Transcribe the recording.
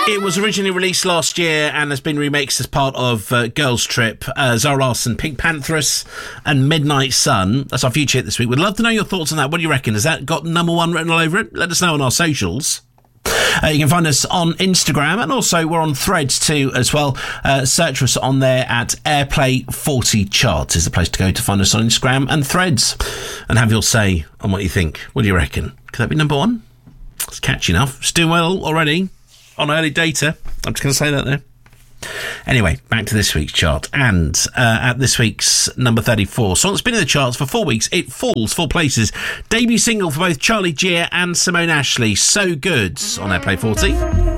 It was originally released last year and has been remixed as part of Girls Trip, Zara Larsson, Pink Pantheress and Midnight Sun. That's our future hit this week. We'd love to know your thoughts on that. What do you reckon? Has that got number one written all over it? Let us know on our socials. You can find us on Instagram, and also we're on Threads too as well. Search us on there at Airplay 40 Charts is the place to go to find us on Instagram and Threads, and have your say on what you think. What do you reckon? Could that be number one? It's catchy enough. It's doing well already on early data. I'm just going to say that there. Anyway, back to this week's chart. And at this week's number 34, song that's been in the charts for 4 weeks, it falls 4 places. Debut single for both Charlie Geer and Simone Ashley, So Good, on Airplay 40.